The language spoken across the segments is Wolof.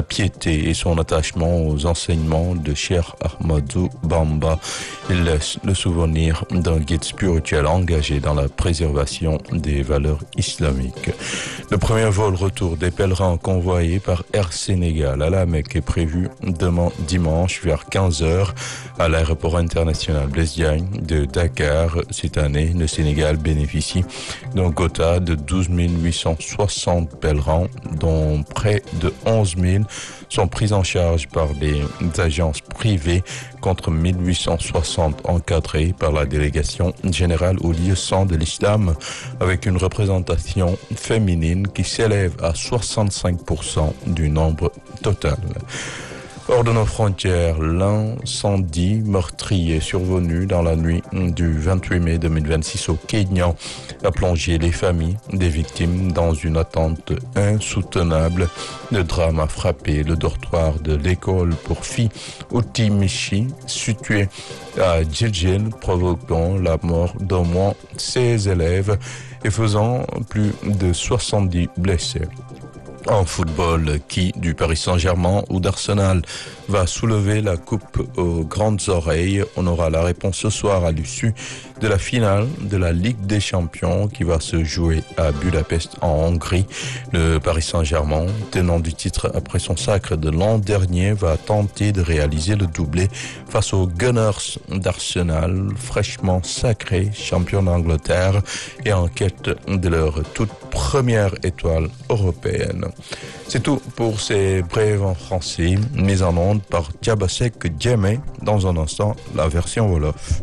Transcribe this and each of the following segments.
piété et son attachement aux enseignements de Cheikh Ahmadou Bamba. Il laisse le souvenir d'un guide spirituel engagé dans la préservation des valeurs islamiques. Le premier vol retour des pèlerins convoyés par Air Sénégal à la Mecque est prévu demain dimanche vers 15h à l'aéroport international Blaise Diagne de Dakar. Cette année, le Sénégal bénéficie d'un quota de 12 860 pèlerins, dont près de 11 000 sont pris en charge par des agences privées contre 1860 encadrés par la délégation générale au lieu saint de l'islam, avec une représentation féminine qui s'élève à 65% du nombre total. Hors de nos frontières, l'incendie meurtrier survenu dans la nuit du 28 mai 2026 au Kenya a plongé les familles des victimes dans une attente insoutenable. Le drame a frappé le dortoir de l'école pour filles Utimishi, située à Djidjil, provoquant la mort d'au moins 16 élèves et faisant plus de 70 blessés. En football, qui du Paris Saint-Germain ou d'Arsenal va soulever la coupe aux grandes oreilles? On aura la réponse ce soir à l'issue de la finale de la Ligue des Champions qui va se jouer à Budapest en Hongrie. Le Paris Saint-Germain, tenant du titre après son sacre de l'an dernier, va tenter de réaliser le doublé face aux Gunners d'Arsenal, fraîchement sacrés champions d'Angleterre et en quête de leur toute première étoile européenne. C'est tout pour ces brèves en français, mises en onde par Diabasek Djemé. Dans un instant, la version Wolof.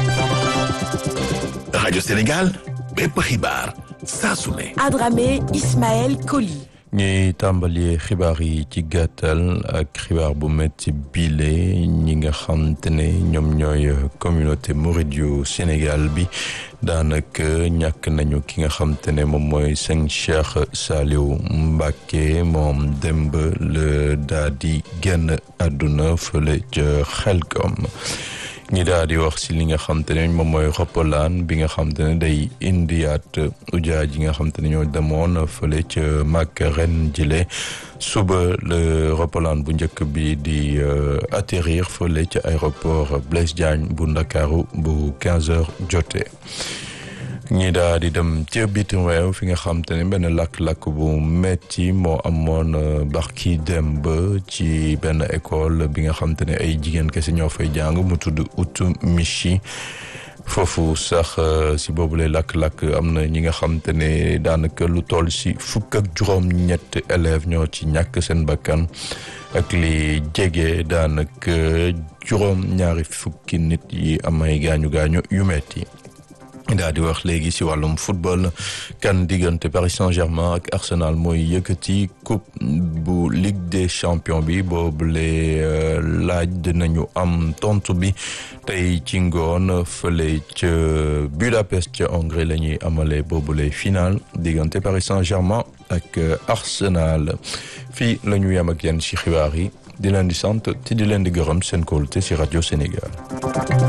Radio Sénégal, bépp xibaar saa su ne. Adramé Ismaël Koli. ñuy tàmbali xibaar yi ci gàttal ak xibaar bu metti bile ñi nga xamante ne ñoom ñooy communauté mouride yu Sénégal bi daanaka ñàkk nañu ki nga xamante ne moom mooy sëñ Cheikh Saliou Mbacké moom démb la daal di génn àdduna fële ca Xelkom. ñi daal di wax si li nga xamante ne moom mooy roppalaan bi nga xamante ne day indiyaat ujaaj yi nga xamante ne ñoo demoon fële ca Makka ren jile suba le roppalaan bu njëkk bi di atterrir fële ca aéroport Blaise Diagne bu Ndakaaru bu 15h jotee. ñi daal di dem ca bitim réew fi nga xamante ne benn lakk-lakk bu metti moo amoon barki démb ci benn école bi nga xamante ne ay jigéen kese ñoo fay jàng mu tudd Utimishi foofu sax si boobule lakk-lakk am na ñi nga xamante ne daanaka lu toll si fukk ak juróom-ñett élèves ñoo ci ñàkk seen bakkan ak li jege daanaka juróom-ñaari fukki nit yi am ay gaañu-gaañu yu metti. daal di wax léegi si wàllum football kan diggante Paris Saint-Germain ak Arsenal mooy yëkkati coupe bu Ligue des Champions bi boobule laaj dinañu am tontu bi tey ci ngoon fële ca Budapest ca Hongrie la ñuy amale boobule final diggante Paris Saint-Germain ak Arsenal fii la ñu yem ak yéen si xibaar yi di leen di sant te di leen di gërëm seen kóolute si Radio Sénégal.